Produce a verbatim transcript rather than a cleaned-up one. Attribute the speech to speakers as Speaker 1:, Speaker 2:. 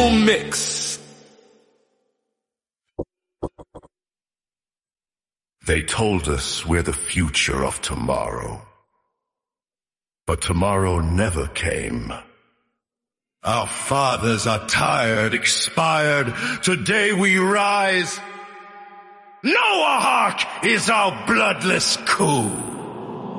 Speaker 1: soul mix.
Speaker 2: They told us we're the future of tomorrow. But tomorrow never came. Our fathers are tired, expired. Today we rise. Noahawk is our bloodless coup.